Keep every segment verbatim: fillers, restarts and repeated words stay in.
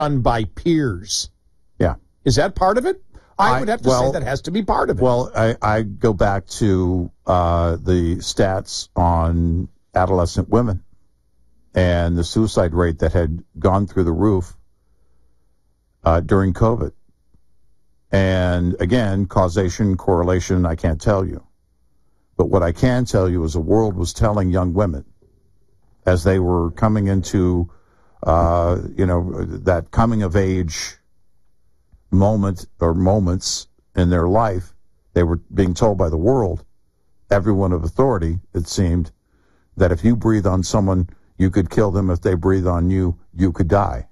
done by peers. Yeah. Is that part of it? I, I would have to well, say that has to be part of it. Well, I, I go back to uh, the stats on adolescent women and the suicide rate that had gone through the roof uh, during COVID. And again, causation, correlation, I can't tell you. But what I can tell you is the world was telling young women as they were coming into, uh, you know, that coming of age moment or moments in their life, they were being told by the world, everyone of authority, it seemed, that if you breathe on someone, you could kill them. If they breathe on you, you could die.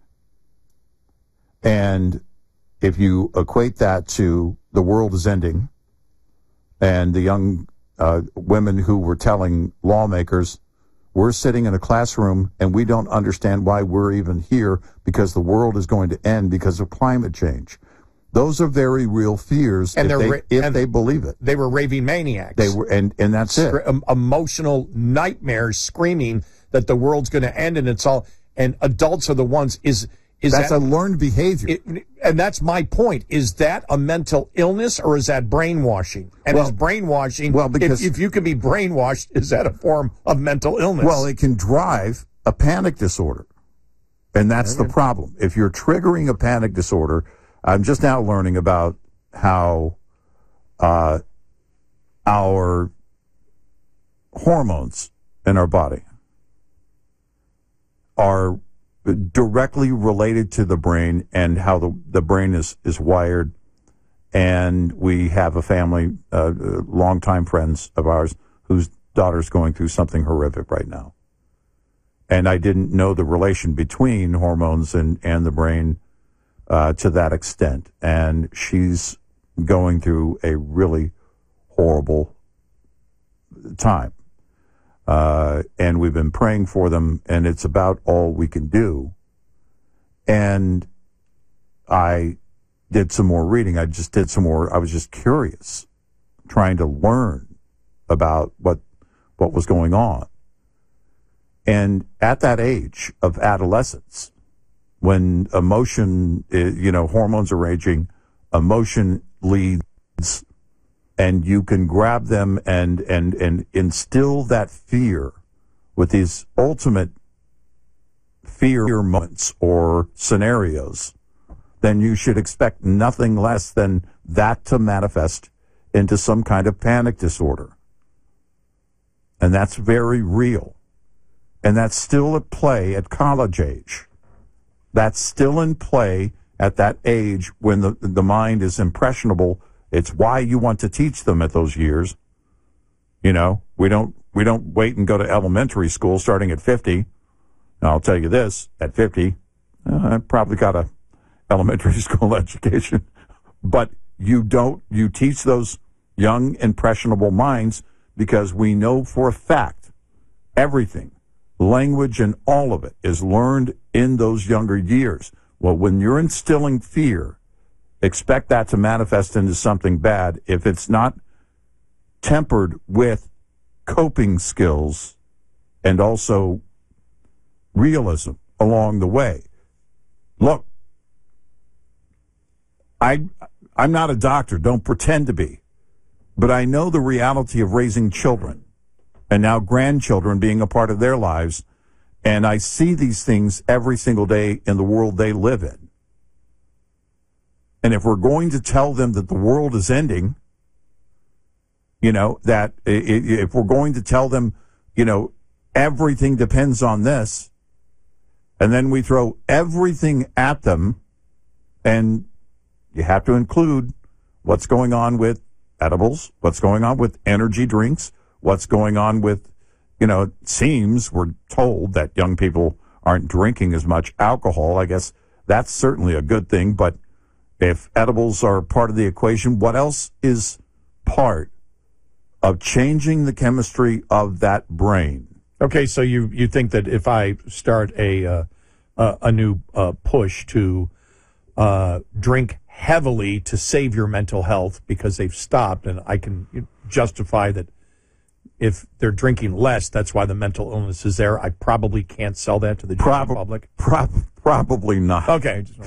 And if you equate that to the world is ending and the young uh, women who were telling lawmakers, we're sitting in a classroom and we don't understand why we're even here because the world is going to end because of climate change. Those are very real fears and if, they, ra- if and they believe it. They were raving maniacs. They were, and, and that's it. Emotional nightmares screaming that the world's going to end and it's all, and adults are the ones, is, is that's that, a learned behavior. It, and that's my point. Is that a mental illness or is that brainwashing? And well, is brainwashing, well, because, if, if you can be brainwashed, is that a form of mental illness? Well, it can drive a panic disorder. And that's okay. the problem. If you're triggering a panic disorder, I'm just now learning about how uh, our hormones in our body are directly related to the brain and how the, the brain is, is wired. And we have a family, uh, longtime friends of ours, whose daughter's going through something horrific right now. And I didn't know the relation between hormones and, and the brain Uh, to that extent. And she's going through a really horrible time. Uh, and we've been praying for them, and it's about all we can do. And I did some more reading. I just did some more. I was just curious, trying to learn about what what was going on. And at that age of adolescence, when emotion, you know, hormones are raging, emotion leads, and you can grab them and, and, and instill that fear with these ultimate fear moments or scenarios, then you should expect nothing less than that to manifest into some kind of panic disorder. And that's very real. And that's still at play at college age. That's still in play at that age when the, the mind is impressionable. It's why you want to teach them at those years. You know, we don't, we don't wait and go to elementary school starting at fifty. Now, I'll tell you this, at fifty, uh, I probably got a elementary school education, but you don't, you teach those young, impressionable minds because we know for a fact everything, language and all of it is learned in those younger years. Well, when you're instilling fear, expect that to manifest into something bad if it's not tempered with coping skills and also realism along the way. Look, I, I'm not a doctor, don't pretend to be, but I know the reality of raising children and now grandchildren being a part of their lives. And I see these things every single day in the world they live in. And if we're going to tell them that the world is ending, you know, that if we're going to tell them, you know, everything depends on this, and then we throw everything at them, and you have to include what's going on with edibles, what's going on with energy drinks, what's going on with, you know, it seems we're told that young people aren't drinking as much alcohol. I guess that's certainly a good thing. But if edibles are part of the equation, what else is part of changing the chemistry of that brain? Okay, so you, you think that if I start a uh, uh, a new uh, push to uh, drink heavily to save your mental health because they've stopped, and I can justify that if they're drinking less, that's why the mental illness is there. I probably can't sell that to the general Prob- public. prob- probably not. Okay.